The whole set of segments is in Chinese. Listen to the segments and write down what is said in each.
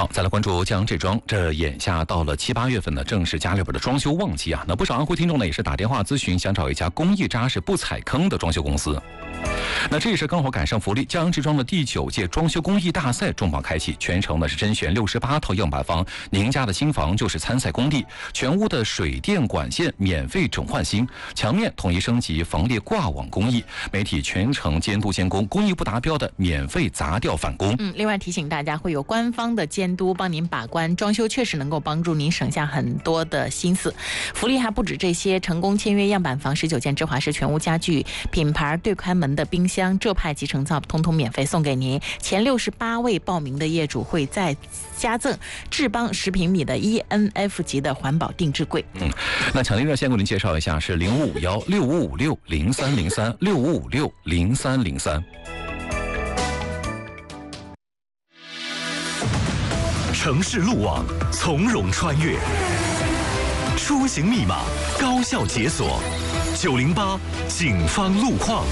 好，再来关注江阳这装。这眼下到了7、8月份呢，正是家里边的装修旺季啊。那不少安徽听众呢，也是打电话咨询，想找一家工艺扎实、不踩坑的装修公司。那这也是刚好赶上福利，江阳这装的第9届装修工艺大赛重磅开启，全程呢是甄选68套样板房，您家的新房就是参赛工地，全屋的水电管线免费整换新，墙面统一升级防裂挂网工艺，媒体全程监督监工，工艺不达标的免费砸掉返工。 另外提醒大家，会有官方的监督帮您把关，装修确实能够帮助您省下很多的心思。福利还不止这些，成功签约样板房19件芝华士全屋家具，品牌对开门的冰箱、浙派集成灶通通免费送给您。前68位报名的业主会再加赠智邦10平米的 ENF 级的环保定制柜。 那抢订热线给您介绍一下，是055165560303，65560303。 城市路网从容穿越，出行密码高效解锁，908警方路况。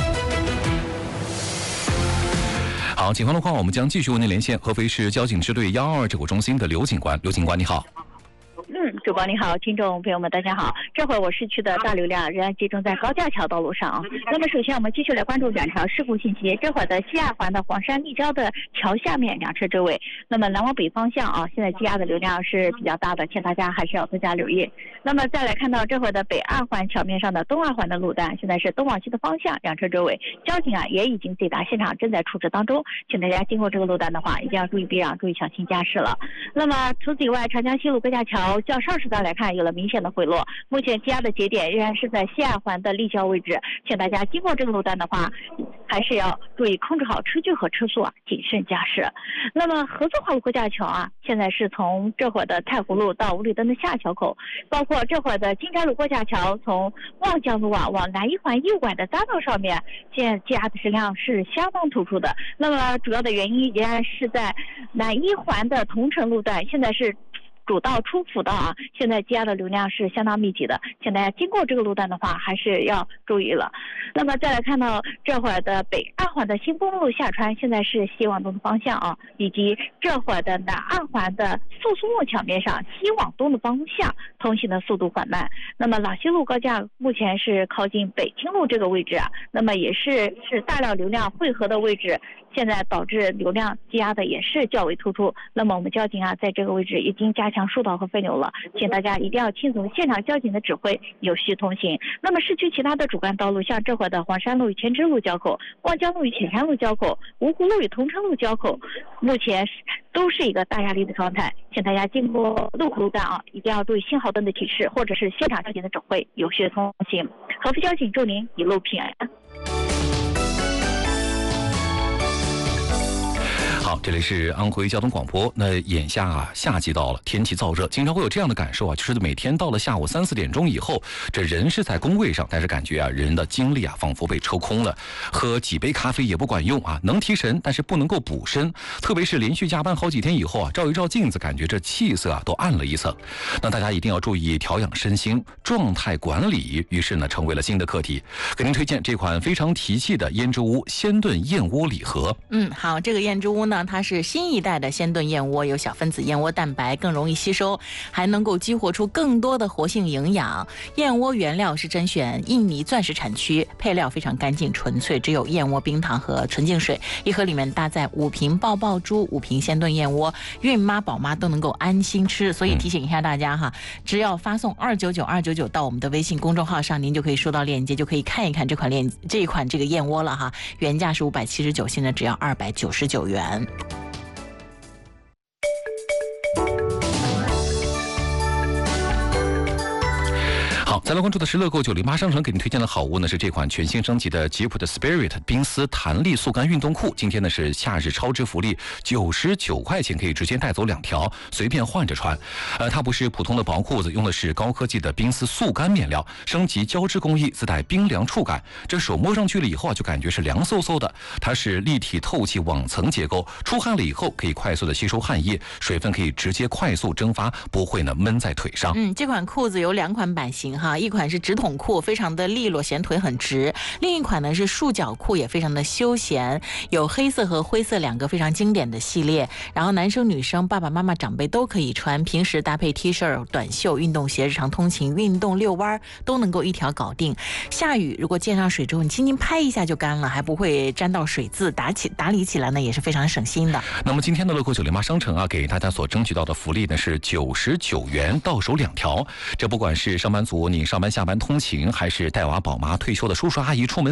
好，警方路况，我们将继续为您连线合肥市交警支队122指挥中心的刘警官。刘警官，你好。 主播你好，听众朋友们大家好。这会儿我市区的大流量仍然集中在高架桥道路上。那么首先我们继续来关注两条事故信息。这会儿的西亚环的黄山立交的桥下面2车周围，那么南往北方向现在积压的流量是比较大的，请大家还是要多加留意。那么再来看到这会儿的北2环桥面上的东2环的路段，现在是东往西的方向2车周围，交警也已经抵达现场，正在处置当中，请大家经过这个路段的话，一定要注意避让，注意小心驾驶了。那么除此以外，长江西路高架桥较上时段来看有了明显的回落，目前积压的节点仍然是在西2环的立交位置，请大家经过这个路段的话，还是要注意控制好车距和车速谨慎驾驶。那么合作化路高架桥现在是从这会儿的太湖路到五里墩的下桥口，包括这会儿的金寨路高架桥从望江路往南1环右拐的匝道上面，现在积压的质量是相当突出的。那么主要的原因仍然是在南1环的同城路段，现在是主道出辅道现在积压的流量是相当密集的，请大家经过这个路段的话还是要注意了。那么再来看到这会儿的北2环的新丰路下穿，现在是西往东的方向以及这会儿的南2环的宿松路桥面上西往东的方向通行的速度缓慢。那么老西路高架目前是靠近北京路这个位置那么也是大量流量汇合的位置，现在导致流量积压的也是较为突出。那么我们交警在这个位置已经加强疏导和分流了，请大家一定要听从现场交警的指挥，有序通行。那么市区其他的主干道路，像这会儿的黄山路与前支路交口、望江路与浅山路交口、芜湖路与同城路交口，目前都是一个大压力的状态，请大家经过路口路段一定要注意信号灯的提示或者是现场交警的指挥，有序通行。合肥交警祝您一路平安。 好，这里是安徽交通广播。那眼下夏季到了，天气燥热，经常会有这样的感受就是每天到了下午3、4点钟以后，这人是在工位上，但是感觉人的精力仿佛被抽空了，喝几杯咖啡也不管用能提神，但是不能够补身。特别是连续加班好几天以后照一照镜子，感觉这气色都暗了一层。那大家一定要注意调养身心，状态管理，于是呢成为了新的课题。给您推荐这款非常提气的胭脂屋鲜炖燕窝礼盒。 好，这个胭脂屋呢，它是新一代的鲜炖燕窝，有小分子燕窝蛋白，更容易吸收，还能够激活出更多的活性营养。燕窝原料是甄选印尼钻石产区，配料非常干净纯粹，只有燕窝、冰糖和纯净水。一盒里面搭载5瓶爆爆珠、5瓶鲜炖燕窝，孕妈宝妈都能够安心吃。所以提醒一下大家只要发送299到我们的微信公众号上，您就可以收到链接，就可以看一看这一款这个燕窝了原价是579，现在只要299元。 好，再来关注的是乐购908商城给您推荐的好物呢，是这款全新升级的吉普的 Spirit 冰丝弹力速干运动裤。今天呢是夏日超值福利，99块钱可以直接带走2条，随便换着穿。它不是普通的薄裤子，用的是高科技的冰丝速干面料，升级胶质工艺，自带冰凉触感。这手摸上去了以后就感觉是凉飕飕的。它是立体透气网层结构，出汗了以后可以快速的吸收汗液，水分可以直接快速蒸发，不会呢闷在腿上。 这款裤子有2款版型哈，一款是直筒裤，非常的利落，显腿很直；另一款呢是束脚裤，也非常的休闲，有黑色和灰色两个非常经典的系列。然后男生女生、爸爸妈妈、长辈都可以穿，平时搭配 T 恤、短袖、运动鞋，日常通勤、运动、遛弯都能够一条搞定。下雨如果溅上水之后，你轻轻拍一下就干了，还不会沾到水渍，打理起来呢也是非常省心的。 那么今天的乐购908商城啊，给大家所争取到的福利呢是99元到手2条。这不管是上班族你上班下班通勤，还是带娃宝妈退休的叔叔阿姨出门